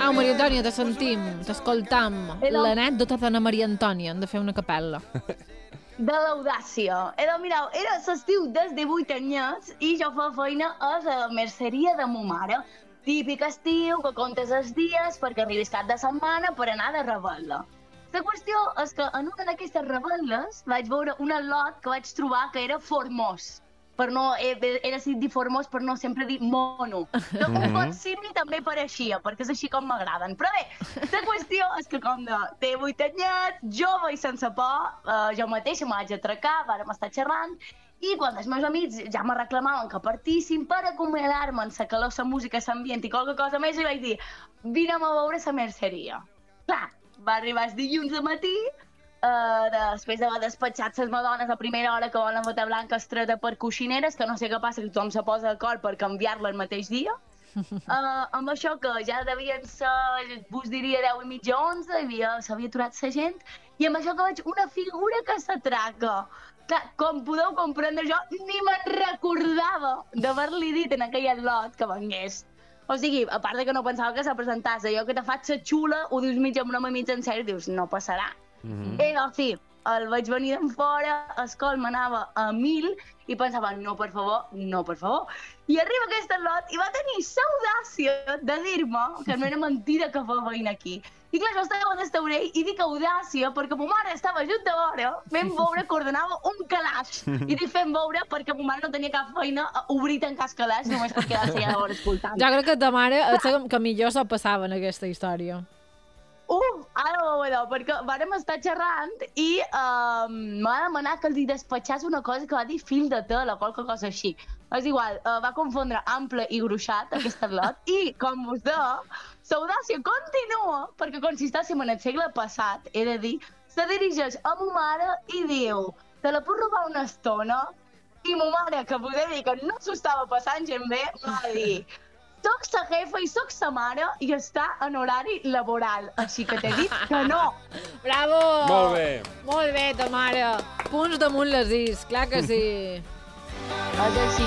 Au, Maria Antònia, te sentim, t'escoltam. L'anècdota de na Maria Antònia, hem de fer una capella. De l'audàcia. Mireu, era l'estiu des de 8 anyets i jo feia feina a la merceria de ma mare. Típic estiu, que comptes els dies perquè arribis cap de setmana per anar de rebel·la. La qüestió és que en una d'aquestes rebel·les vaig veure un al·lot que vaig trobar que era formós. Per no, era dir formós per no sempre dir mono. Que un pot simi també pareixia, perquè és així com m'agraden. Però bé, la qüestió és que com té 8 anyets, jove i sense por, jo mateixa me vaig atracar, vàrem estar xerrant, i quan els meus amics ja me reclamaven que partíssim per acomiadar-me en la calor, la música, l'ambient i qualque cosa més, i vaig dir, vine'm a veure la merceria. Clar, va arribar el dilluns de matí, després d'haver despatxat les madones a primera hora que volen bota blanca estreta per coixineres, que no sé què passa, que tothom se posa d'acord per canviar-la el mateix dia. Amb això que ja devien ser, vos diria, 10 i mitja, 11, s'havia aturat la gent, i amb això que veig una figura que s'atraca. Clar, com podeu comprendre, jo ni me'n recordava d'haver-li dit en aquell lot que vengués. O sigui, a part de que no pensava que se presentàs, allò que te faig ser xula, ho dius mig en broma, mig en sèrio, dius, no passarà. Sí, el vaig venir d'en fora, el col m'anava a 1000 i pensava, no, per favor, no, per favor. I arriba aquest lot i va tenir l'audàcia de dir-me que no era mentida que feia veïna aquí. I clar, jo estava en el taulell i dic audàcia perquè ma mare estava just de vora fent veure que ordenava un calaix. I dic fent veure perquè ma mare no tenia cap feina a obrir i tancar el calaix només per quedar-se allà de vora escoltant. Jo crec que ta mare és que millor s'ho passava en aquesta història. Ara ho veureu, perquè vàrem estar xerrant i m'ha demanat que els despatxés una cosa que va dir fil de tela o qualque cosa així. És igual, va confondre ample i gruixat, aquest lot, i, com us deia, l'audàcia continua, perquè consisteixen en el segle passat, he de dir, se dirigeix a ma mare i diu, te la puc robar una estona? I ma mare, que poder dir que no s'ho estava passant gent bé, va dir, soc sa jefa i soc sa mare i està en horari laboral, així que t'he dit que no. Bravo! Molt bé. Molt bé, ta mare. Punts damunt les is, clar que sí. És així.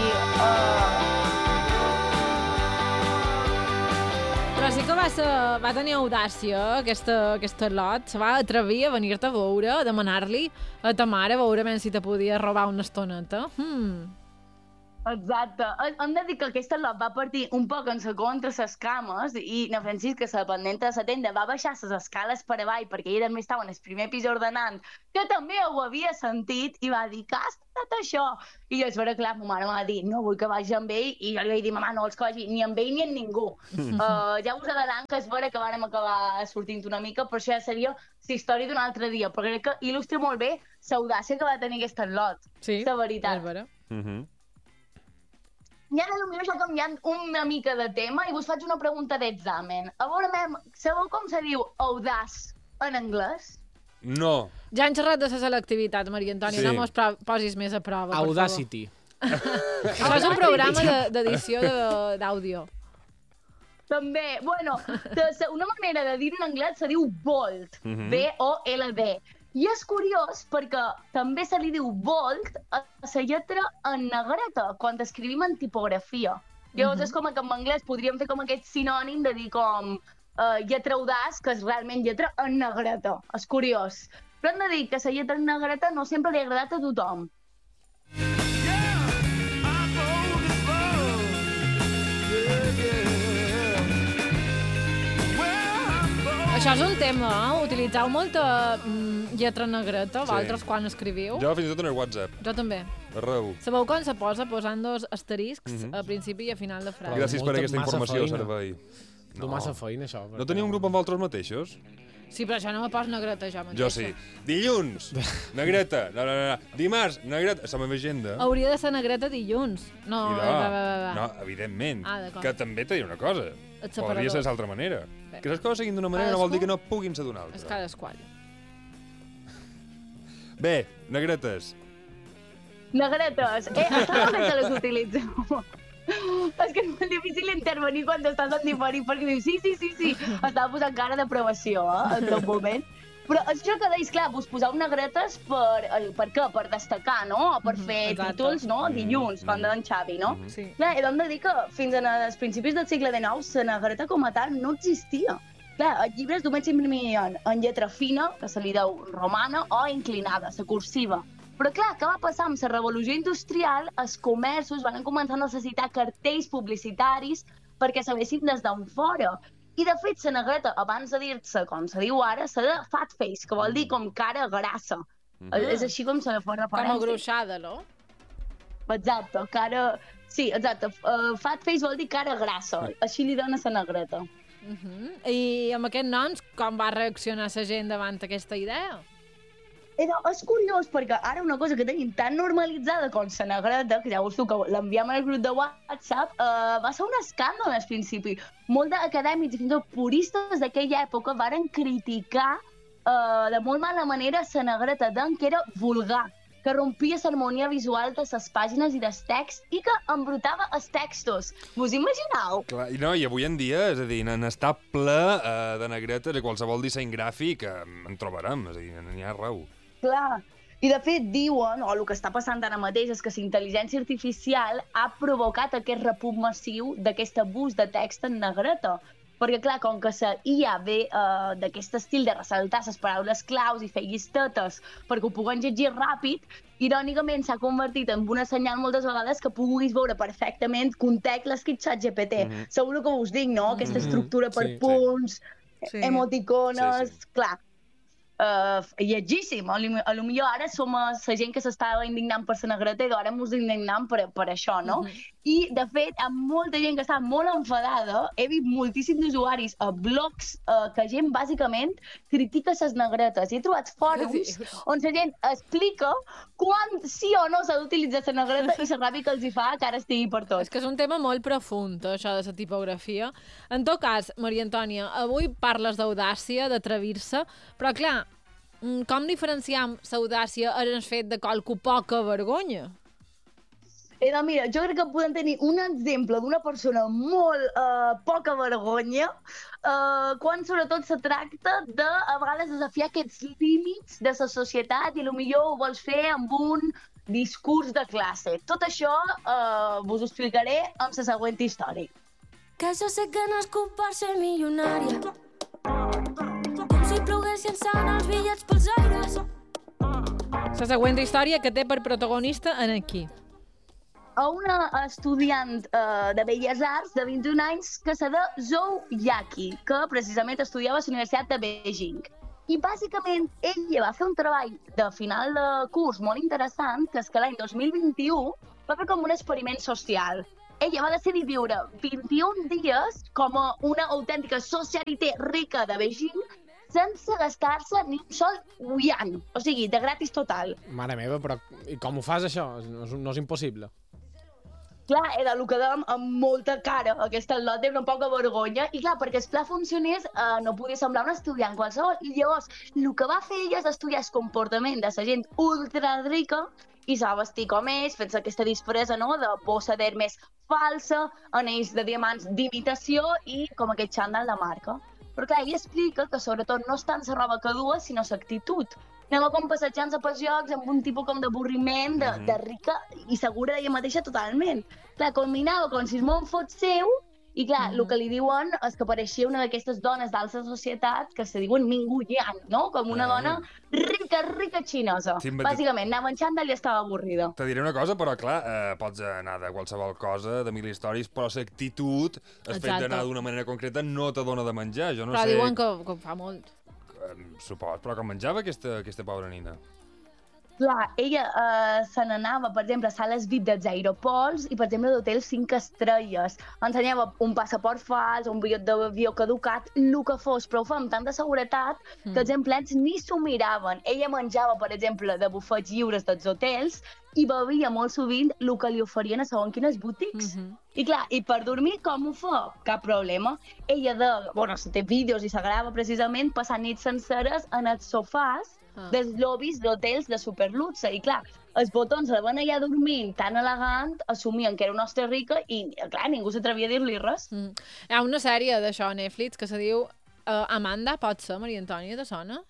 Però sí que va tenir audàcia, aquesta lot. Se va atrevir a venir-te a veure, a demanar-li a ta mare a veure si te podia robar una estoneta. Exacte. Hem de dir que aquesta lot va partir un poc en segon entre les cames i na Francisca, la dependenta de la tenda, va baixar les escales per avall perquè ella també estava en el primer pis ordenant, que també ho havia sentit i va dir, què ha estat això? I jo, clar, ma mare m'ha dit, no vull que vagi amb ell, i jo li vaig dir, mamà, no els cogi ni amb ell ni amb ningú. Ja us adelant que és vera que vàrem acabar sortint una mica, però això ja seria la història d'un altre dia, però crec que il·lustra molt bé l'audàcia que va tenir aquest lot. Sí, la veritat. és vera. I ara potser ja canviant una mica de tema i us faig una pregunta d'examen. A veure, sabeu com se diu audaç en anglès? No. Ja han xerrat de la selectivitat, Maria Antònia, Sí. no mos posis més a prova, per favor. Audacity. Això és un programa d'edició d'àudio. També, bueno, una manera de dir en anglès se diu bold, B-O-L-D. I és curiós perquè també se li diu bold a la lletra en negreta, quan escrivim en tipografia. Llavors és com que en anglès podríem fer com aquest sinònim de dir com lletra audaç, que és realment lletra en negreta. És curiós. Però hem de dir que la lletra en negreta no sempre li ha agradat a tothom. Això és un tema, utilitzeu molta lletra negreta, vosaltres, quan escriviu? Jo fins i tot en el WhatsApp. Jo també. Arreu. Sabeu com se posa posant dos asteriscs a principi i a final de frase? Gràcies per aquesta massa informació, feina. servei. Tu massa feina, això. No teniu un grup amb vosaltres mateixos? Sí, però això no me poso negreta jo mateixa. Jo sí. Dilluns, negreta. No. Dimarts, negreta. La meva agenda. Hauria de ser negreta dilluns. No, va. No, evidentment. D'acord. Que també t'he de dir una cosa. Et separador. Podria ser d'altra manera. Bé. Que les coses siguin d'una manera no vol dir que no puguin ser d'una És altra. cadasqual. Bé, negretes. Negretes. Està bé que les utilitzeu. És que és molt difícil intervenir quan estàs en diferit, perquè dius, sí. Estava posant cara d'aprovació, en tot moment. Però això que deies, clar, vos poseu negretes per què? Per destacar, no? O per fer títols, no? Dilluns, com deia en Xavi, no? Sí. Clar, hem de dir que fins als principis del segle XIX la negreta com a tal no existia. Clar, els llibres només s'imprimien en lletra fina, que se li deu romana, o inclinada, la cursiva. Però clar, què va passar amb la revolució industrial? Els comerços van començar a necessitar cartells publicitaris perquè sabessin des d'on fora. I, de fet, la negreta, abans de dir-se, com se diu ara, se de fat face, que vol dir com cara grassa. És així com se li fa referència. Com a gruixada, no? Exacte, cara... Sí, exacte. Fat face vol dir cara grassa. Així li dona la negreta. I amb aquests noms, com va reaccionar la gent davant aquesta idea? És curiós, perquè ara una cosa que tenim tan normalitzada com la negreta, que ja veus tu que l'enviem al grup de WhatsApp, va ser un escàndol al principi. Molts d'acadèmics i fins i tot puristes d'aquella època varen criticar de molt mala manera la negreta d'en que era vulgar, que rompia l'harmonia visual de les pàgines i dels texts i que embrutava els textos. Vos imagineu? Clar, i avui en dia, és a dir, n'està ple de negretes i qualsevol disseny gràfic en trobarem, és a dir, n'hi ha arreu. Clar. I de fet diuen, o el que està passant ara mateix, és que la intel·ligència artificial ha provocat aquest repunt massiu d'aquest abús de text en negreta. Perquè, clar, com que la IA ve d'aquest estil de ressaltar les paraules claus i fer llistetes perquè ho puguen llegir ràpid, irònicament s'ha convertit en una senyal moltes vegades que puguis veure perfectament que un text l'ha escrit ChatGPT. Segur que us dic, no? Aquesta estructura per punts, emoticones... Clar, llegíssim. A lo millor ara som la gent que s'estava indignant per la negreta i ara ens indignam per això, no? I, de fet, hi ha molta gent que està molt enfadada. He vist moltíssims usuaris a blogs que gent, bàsicament, critica les negretes. I he trobat fòrums on la gent explica quan sí o no s'ha d'utilitzar la negreta i la ràbia que els hi fa que ara estigui per tot. És que és un tema molt profund, això de la tipografia. En tot cas, Maria Antònia, avui parles d'audàcia, d'atrevir-se, però clar, com diferenciam l'audàcia en el fet de qualque poca vergonya? Mira, jo crec que podem tenir un exemple d'una persona molt poca vergonya quan sobretot se tracta de, a vegades, desafiar aquests límits de la societat i potser ho vols fer amb un discurs de classe. Tot això vos ho explicaré amb la següent història. Que jo sé que no és per ser milionària, com si ploguessin sant els bitllets pels aires. La següent història que té per protagonista en aquí. A una estudiant de Belles Arts de 21 anys que se de Zhou Yaqi, que precisament estudiava a la Universitat de Beijing. I bàsicament ella va fer un treball de final de curs molt interessant, que és que l'any 2021 va fer com un experiment social. Ella va decidir viure 21 dies com a una autèntica socialité rica de Beijing sense gastar-se ni un sol yuan, o sigui, de gratis total. Mare meva, però i com ho fas, això? No és impossible. Clar, era el que dèiem amb molta cara, aquesta lot era una poca vergonya, i clar, perquè el pla funcionés no podia semblar un estudiant qualsevol, i llavors el que va fer ella és estudiar el comportament de la gent ultra rica i s'ha vestit com ells, fent aquesta disfressa, no?, de bossa d'Hermes falsa, anells de diamants d'imitació i com aquest xandall de marca. Però clar, ella explica que sobretot no és tant la roba que dua, sinó l'actitud. Anava com passejant-se pels jocs amb un tipus com d'avorriment, de rica i segura d'ella mateixa totalment. Clar, culminava com si el món fos seu i clar, el que li diuen és que pareixia una d'aquestes dones d'alta societat que se diuen Mingu Yan, no? Com una dona rica xinesa. Sí, bàsicament, anava en xandall i estava avorrida. Te diré una cosa, però clar, pots anar de qualsevol cosa, de mil històries, però l'actitud, el fet d'anar d'una manera concreta, no te dona de menjar. Jo no però sé... diuen que ho fa molt. Supos, però com menjava aquesta pobra nina? Clar, ella se n'anava, per exemple, a sales VIP dels aeroports i, per exemple, d'hotels 5 estrelles. Ensenyava un passaport fals, un bitllet d'avió caducat, el que fos, però ho fa amb tanta seguretat que els empleats ni s'ho miraven. Ella menjava, per exemple, de bufets lliures dels hotels i bevia molt sovint el que li oferien a segons quines boutiques. I clar, i per dormir com ho fa? Cap problema. Ella se té vídeos i s'agrava precisament passar nits senceres en els sofàs dels lobbies d'hotels de superluxe. I clar, els botons la van allà dormint tan elegant, assumien que era una hòstia rica i, clar, ningú s'atrevia a dir-li res. Hi ha una sèrie d'això a Netflix que se diu Amanda, pot ser, Maria Antònia, te sona?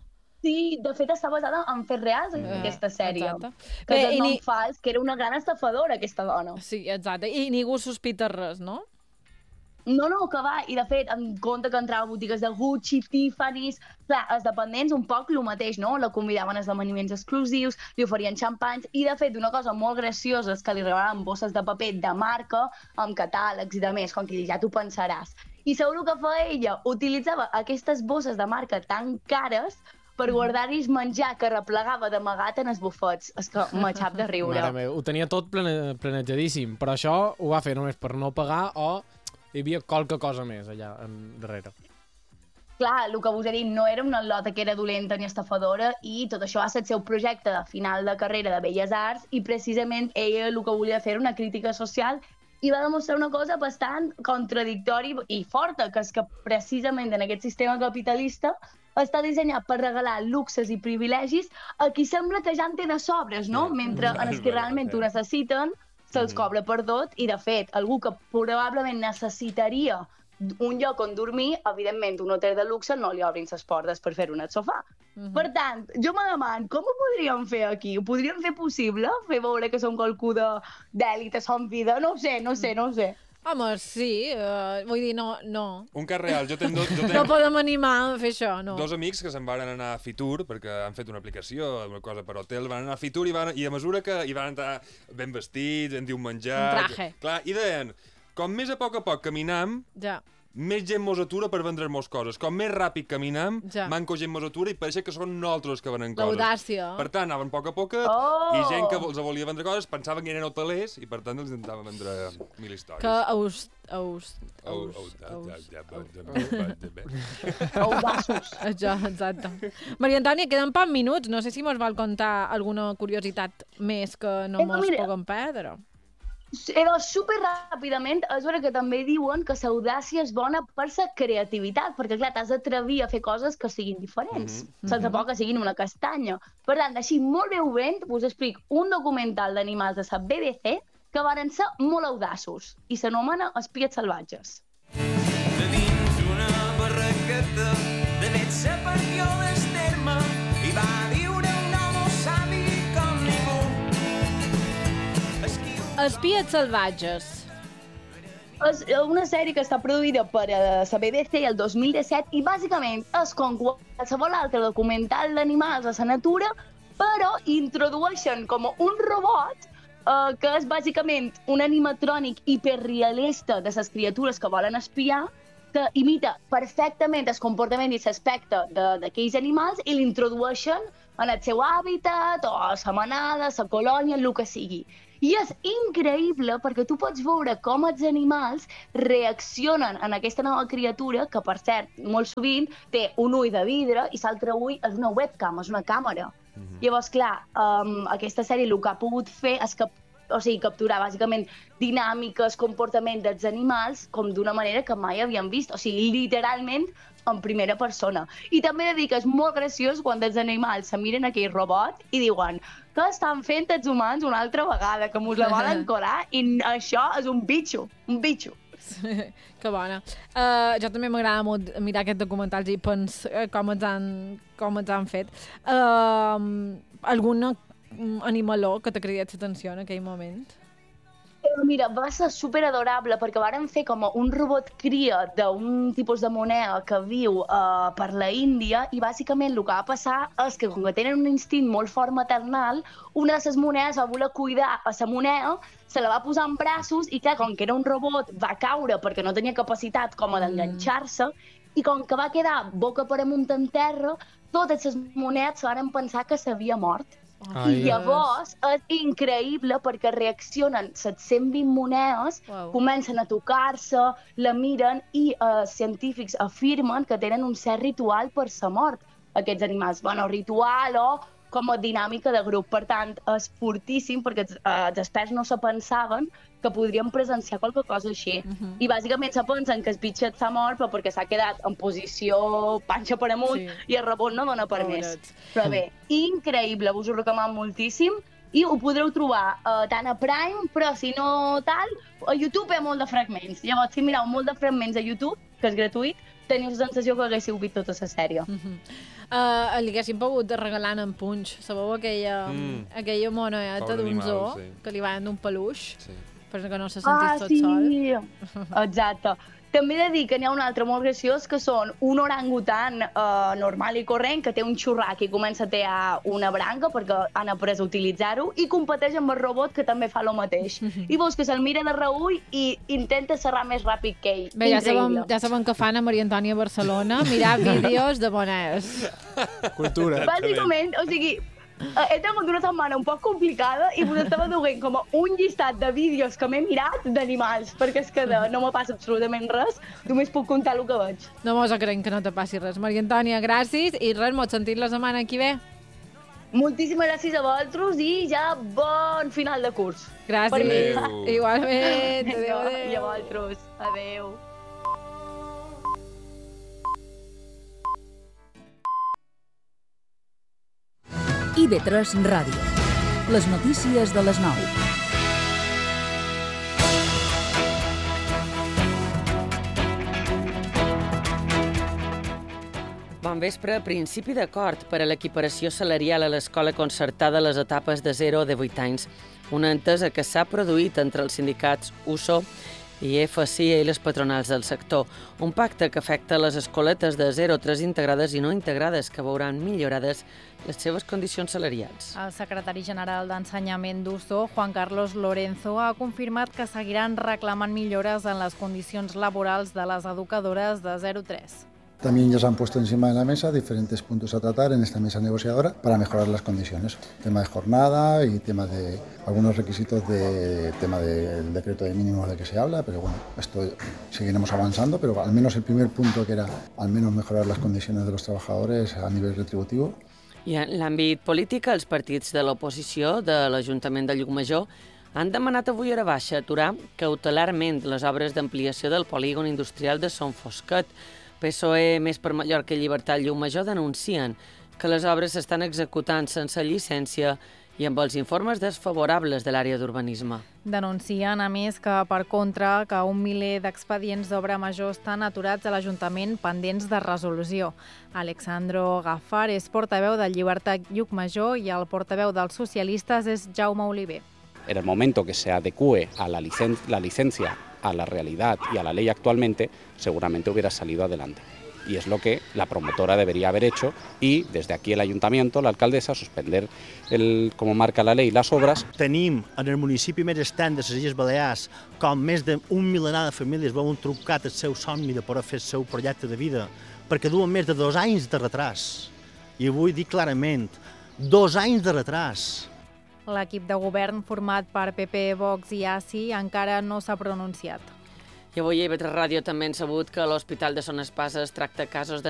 Sí, de fet està basada en fets reals, aquesta sèrie. Exacte. Que Bé, és el i nom ni- fals, que era una gran estafadora, aquesta dona. Sí, exacte. I ningú sospita res, no? No, que va, i de fet, en compte que entrava a botigues de Gucci, Tiffany's, clar, els dependents un poc el mateix, no? La convidaven a esdeveniments exclusius, li oferien xampanys, i de fet, una cosa molt graciosa és que li regalaven bosses de paper de marca, amb catàlegs i de més, com que ja t'ho pensaràs. I segur que feia ella, utilitzava aquestes bosses de marca tan cares per guardar-hi menjar que replegava d'amagat en els bufets. És que m'aixap de riure. Mare meva, ho tenia tot planejadíssim, però això ho va fer només per no pagar o hi havia qualque cosa més allà darrere. Clar, el que vos he dit, no era una lota que era dolenta ni estafadora i tot això va ser el seu projecte de final de carrera de Belles Arts i precisament ella el que volia fer era una crítica social i va demostrar una cosa bastant contradictòria i forta, que és que precisament en aquest sistema capitalista està dissenyat per regalar luxes i privilegis a qui sembla que ja en té de sobres, no? Mentre en els que realment ho necessiten se'ls cobra per tot i, de fet, algú que probablement necessitaria un lloc on dormir, evidentment, un hotel de luxe no li obrin les portes per fer-ho al sofà. Per tant, jo me demano, com ho podríem fer aquí? Ho podríem fer possible? Fer veure que som qualcú d'èlit a son vida? No ho sé. Home, sí, vull dir, no. Un cas real, jo tenc No podem animar a fer això, no. dos amics que se'n van anar a Fitur, perquè han fet una aplicació, una cosa per hotel, van anar a Fitur i a mesura que hi van entrar ben vestits, en diu menjar... Un traje. Clar, i deien, com més a poc caminam, Ja. més gent mos atura per vendre'ns coses. Com més ràpid caminam, Ja. manco gent mos atura i pareix que són nosaltres que venen coses. L'audàcia. Per tant, anaven a poc i gent que els volia vendre coses pensaven que eren hotelers i per tant els intentaven vendre mil històries. Audassos. Exacte. Maria Antònia, queden pocs minuts. No sé si mos vol contar alguna curiositat més que no mos mira. puguem perdre. Super ràpidament, és vera que també diuen que l'audàcia és bona per la creativitat, perquè clar, t'has d'atrevir a fer coses que siguin diferents, sense por que siguin una castanya. Per tant, així molt breument, us explico un documental d'animals de la BBC que varen ser molt audaços i s'anomena Espies salvatges. De dins una barraqueta de net se partió d'esterma i va viure un home savi com ningú. Espies salvatges. És una sèrie que està produïda per la BBC el 2017 i bàsicament és com qualsevol altre documental d'animals a la natura, però introdueixen com un robot que és bàsicament un animatrònic hiperrealista de les criatures que volen espiar, que imita perfectament el comportament i l'aspecte d'aquells animals i l'introdueixen en el seu hàbitat, o a la manada, a la colònia, el que sigui. I és increïble perquè tu pots veure com els animals reaccionen en aquesta nova criatura, que per cert, molt sovint té un ull de vidre i l'altre ull és una webcam, és una càmera. Llavors, clar, aquesta sèrie el que ha pogut fer és capturar bàsicament dinàmiques, comportament dels animals com d'una manera que mai havíem vist, o sigui, literalment en primera persona. I també he de dir que és molt graciós quan els animals se miren aquell robot i diuen que estan fent els humans una altra vegada, que mos la volen colar i això és un bitxo, un bitxo. Que bona. Jo també m'agrada molt mirar aquests documentals i pensar com ens han fet. Algun animaló que t'ha cridat l'atenció en aquell moment? Mira, va ser superadorable perquè varen fer com un robot cria d'un tipus de moneda que viu per la Índia i bàsicament el que va passar és que com que tenen un instint molt fort maternal, una de les monedes va voler cuidar a la moneda, se la va posar en braços i clar, com que era un robot, va caure perquè no tenia capacitat com a d'enganxar-se i com que va quedar boca per amunt en terra, totes les monedes van pensar que s'havia mort. I llavors és increïble perquè reaccionen 720 monedes, comencen a tocar-se, la miren i científics afirmen que tenen un cert ritual per la mort, aquests animals. Bueno, ritual o com a dinàmica de grup. Per tant, és fortíssim perquè els experts no se pensaven que podríem presenciar qualque cosa així. I bàsicament se pensen que el bitxet s'ha mort però perquè s'ha quedat en posició panxa per amunt i el rebot no dona per més. Però bé, increïble, us ho recoman moltíssim i ho podreu trobar tant a Prime, però si no tal, a YouTube hi ha molt de fragments. Llavors, si mireu molt de fragments a YouTube, que és gratuït, teniu la sensació que haguéssiu vist tota la sèrie. li haguessin pogut regalar en punx. Sabeu aquella monedeta Pobre d'un animal, zoo sí. que li van d'un peluix Sí. perquè no se sentís tot sol? Exacte. També he de dir que n'hi ha un altre molt graciós que són un orangutan normal i corrent que té un xurrac i comença a tear una branca perquè han après a utilitzar-ho i competeix amb el robot que també fa el mateix. I veus que se'l mira de reull i intenta serrar més ràpid que ell. Bé, ja Increïble. sabem què fan a Maria Antònia a Barcelona, mirar vídeos de monedes. Cultura. Bàsicament, o sigui, he tingut una setmana un poc complicada i us estava duent com un llistat de vídeos que m'he mirat d'animals, perquè és que no me passa absolutament res, només puc contar el que veig. No mos creiem que no te passi res. Maria Antònia, gràcies i res, mos sentim la setmana que ve. Moltíssimes gràcies a vosaltres i ja bon final de curs. Gràcies. Adéu. Igualment. Adéu, adéu. I a vosaltres. Adéu. IB3 Ràdio. Les notícies de les 9. Bon vespre. Principi d'acord per a l'equiparació salarial a l'escola concertada a les etapes de 0 a 18 anys. Una entesa que s'ha produït entre els sindicats USO i FCI i les patronals del sector. Un pacte que afecta les escoletes de 0 a 3 integrades i no integrades, que veuran millorades les seves condicions salarials. El secretari general d'Ensenyament d'USO, Juan Carlos Lorenzo, ha confirmat que seguiran reclamant millores en les condicions laborals de les educadores de 0 a 3. También ya se han puesto encima de la mesa diferentes puntos a tratar en esta mesa negociadora para mejorar las condiciones. Tema de jornada y tema de algunos requisitos de tema del decreto de mínimos de que se habla, pero bueno, esto seguiremos avanzando, pero al menos el primer punto que era al menos mejorar las condiciones de los trabajadores a nivel retributivo. I en l'àmbit polític, els partits de l'oposició de l'Ajuntament de Llucmajor han demanat avui a hora baixa aturar cautelarment les obres d'ampliació del polígon industrial de Son Fosquet. PSOE, Més per Mallorca i Llibertat Llucmajor denuncien que les obres s'estan executant sense llicència i amb els informes desfavorables de l'àrea d'urbanisme. Denuncien, a més, que per contra que un miler d'expedients d'obra major estan aturats a l'Ajuntament pendents de resolució. Alexandro Gafar és portaveu de Llibertat Llucmajor i el portaveu dels socialistes és Jaume Oliver. En el momento que se adecue a la licencia a la realidad y a la ley actualmente, seguramente hubiera salido adelante. Y es lo que la promotora debería haber hecho y desde aquí el ayuntamiento, la alcaldesa, suspender, como marca la ley, las obras. Tenim en el municipi més extens de les Illes Balears com més d'un milenar de famílies veuen trucat el seu somni de poder fer el seu projecte de vida perquè duen més de 2 anys de retras. I vull dir clarament, 2 anys de retras. L'equip de govern format per PP, Vox i ACI encara no s'ha pronunciat. I avui a IB3 Ràdio també han sabut que l'Hospital de Son Espases tracta casos de